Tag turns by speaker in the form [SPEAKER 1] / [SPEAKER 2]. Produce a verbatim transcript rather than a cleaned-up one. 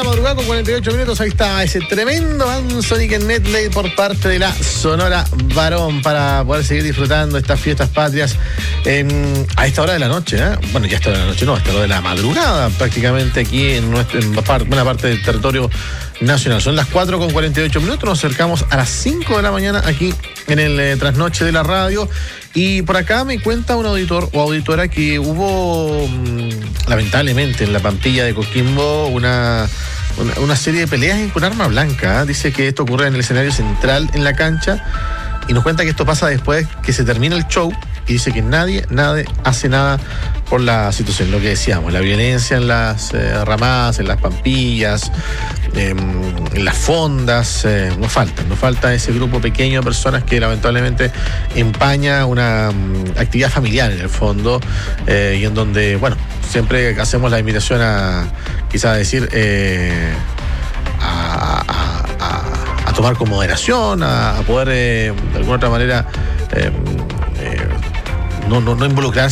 [SPEAKER 1] la madrugada con cuarenta y ocho minutos. Ahí está ese tremendo Anthony en medley por parte de la Sonora Varón para poder seguir disfrutando estas fiestas patrias en, a esta hora de la noche, ¿eh? Bueno, ya a esta hora de la noche no, a esta hora de la madrugada prácticamente aquí en, nuestro, en buena parte del territorio nacional. Son las cuatro con cuarenta y ocho minutos, nos acercamos a las cinco de la mañana aquí en el eh, trasnoche de la radio. Y por acá me cuenta un auditor o auditora que hubo, mmm, lamentablemente, en la Pampilla de Coquimbo una, una, una serie de peleas con arma blanca, ¿eh? Dice que esto ocurre en el escenario central en la cancha y nos cuenta que esto pasa después que se termina el show y dice que nadie, nadie hace nada por la situación, lo que decíamos, la violencia en las eh, ramadas, en las pampillas, eh, en las fondas, eh, nos falta, nos falta ese grupo pequeño de personas que lamentablemente empaña una um, actividad familiar en el fondo, eh, y en donde, bueno, siempre hacemos la invitación a quizás decir eh, a, a, a, a tomar con moderación, a, a poder eh, de alguna otra manera eh, eh, no, no, no involucrarse